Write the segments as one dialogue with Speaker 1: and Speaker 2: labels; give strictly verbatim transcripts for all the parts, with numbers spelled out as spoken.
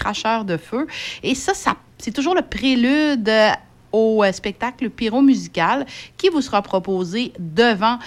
Speaker 1: cracheurs de feu. Et ça, ça c'est toujours le prélude au spectacle pyromusical qui vous sera proposé devant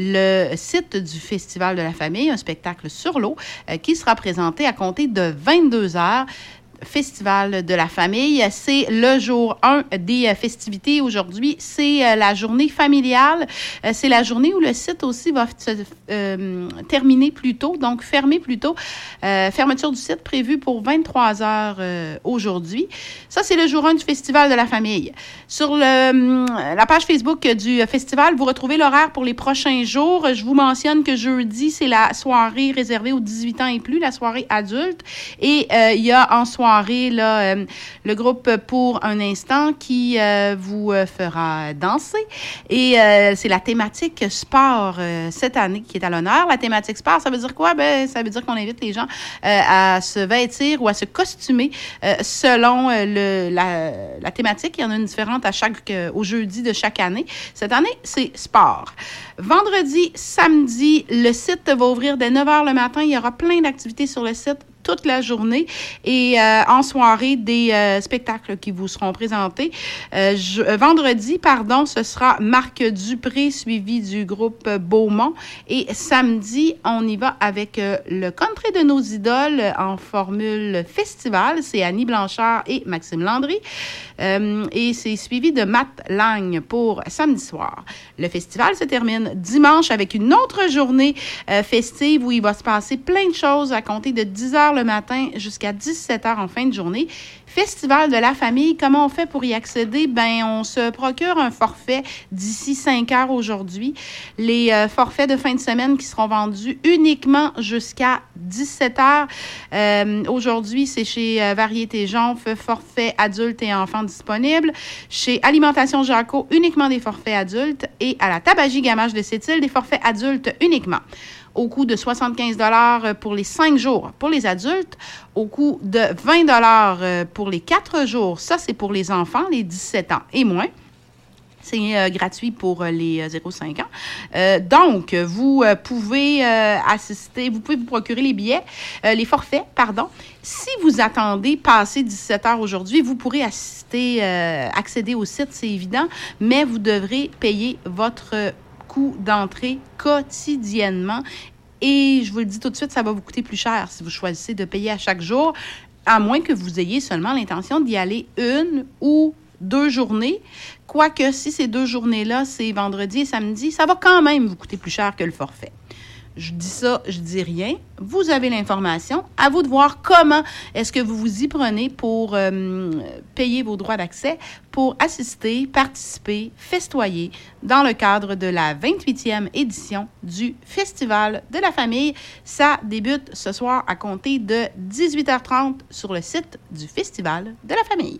Speaker 1: le site du Festival de la famille, un spectacle sur l'eau euh, qui sera présenté à compter de vingt-deux heures. Festival de la famille. C'est le jour un des festivités. Aujourd'hui, c'est la journée familiale. C'est la journée où le site aussi va se euh, terminer plus tôt, donc fermer plus tôt. Euh, fermeture du site prévue pour vingt-trois heures euh, aujourd'hui. Ça, c'est le jour un du Festival de la famille. Sur le, la page Facebook du festival, vous retrouvez l'horaire pour les prochains jours. Je vous mentionne que jeudi, c'est la soirée réservée aux dix-huit ans et plus, la soirée adulte. Et euh, il y a en soirée Là, euh, le groupe Pour un instant qui euh, vous euh, fera danser. Et euh, c'est la thématique sport euh, cette année qui est à l'honneur. La thématique sport, ça veut dire quoi? Ben, ça veut dire qu'on invite les gens euh, à se vêtir ou à se costumer euh, selon euh, le, la, la thématique. Il y en a une différente à chaque, euh, au jeudi de chaque année. Cette année, c'est sport. Vendredi, samedi, le site va ouvrir dès neuf heures le matin. Il y aura plein d'activités sur le site toute la journée et euh, en soirée des euh, spectacles qui vous seront présentés. Euh, je, euh, vendredi, pardon, ce sera Marc Dupré suivi du groupe Beaumont et samedi, on y va avec euh, le country de nos idoles en formule festival. C'est Annie Blanchard et Maxime Landry euh, et c'est suivi de Matt Lang pour samedi soir. Le festival se termine dimanche avec une autre journée euh, festive où il va se passer plein de choses à compter de dix heures le matin jusqu'à dix-sept heures en fin de journée. Festival de la famille, comment on fait pour y accéder? Ben, on se procure un forfait d'ici cinq heures aujourd'hui. Les euh, forfaits de fin de semaine qui seront vendus uniquement jusqu'à dix-sept heures. Euh, aujourd'hui, c'est chez euh, Variété Jonf, forfait adultes et enfants disponibles. Chez Alimentation Jaco, uniquement des forfaits adultes. Et à la Tabagie Gamage de Sept-Îles, des forfaits adultes uniquement. Au coût de soixante-quinze dollars pour les cinq jours pour les adultes, au coût de vingt dollars pour les quatre jours. Ça, c'est pour les enfants, les dix-sept ans et moins. C'est euh, gratuit pour euh, les zéro à cinq ans. Euh, donc, vous euh, pouvez euh, assister, vous pouvez vous procurer les billets, euh, les forfaits, pardon. Si vous attendez passer dix-sept heures aujourd'hui, vous pourrez assister, euh, accéder au site, c'est évident, mais vous devrez payer votre coût d'entrée quotidiennement. Et je vous le dis tout de suite, ça va vous coûter plus cher si vous choisissez de payer à chaque jour, à moins que vous ayez seulement l'intention d'y aller une ou deux journées. Quoique, si ces deux journées-là, c'est vendredi et samedi, ça va quand même vous coûter plus cher que le forfait. Je dis ça, je dis rien. Vous avez l'information. À vous de voir comment est-ce que vous vous y prenez pour euh, payer vos droits d'accès, pour assister, participer, festoyer dans le cadre de la vingt-huitième édition du Festival de la famille. Ça débute ce soir à compter de dix-huit heures trente sur le site du Festival de la famille.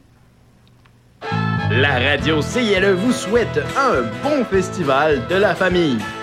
Speaker 2: La radio C I L E vous souhaite un bon Festival de la famille.